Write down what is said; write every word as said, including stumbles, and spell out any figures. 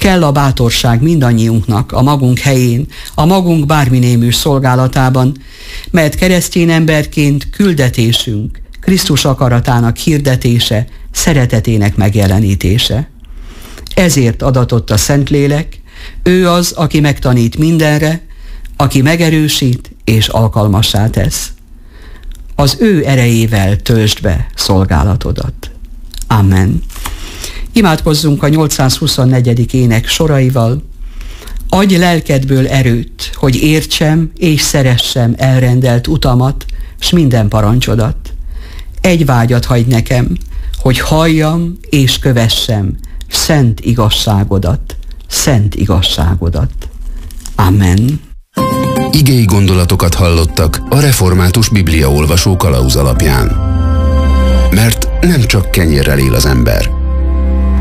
Kell a bátorság mindannyiunknak a magunk helyén, a magunk bárminémű szolgálatában, mert keresztény emberként küldetésünk Krisztus akaratának hirdetése, szeretetének megjelenítése. Ezért adatott a Szentlélek, ő az, aki megtanít mindenre, aki megerősít és alkalmassá tesz. Az ő erejével töltsd be szolgálatodat. Amen. Imádkozzunk a nyolcszázhuszonnegyedik ének soraival. Adj lelkedből erőt, hogy értsem és szeressem elrendelt utamat, s minden parancsodat. Egy vágyat hagy nekem, hogy halljam és kövessem szent igazságodat, szent igazságodat. Amen. Igei gondolatokat hallottak a Református Bibliaolvasó kalauz alapján. Mert nem csak kenyérrel él az ember,